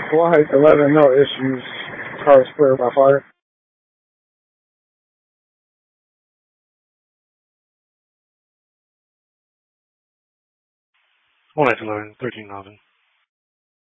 Flight 11, no issues. Car is clear by fire. Flight 11, 13 Alvin.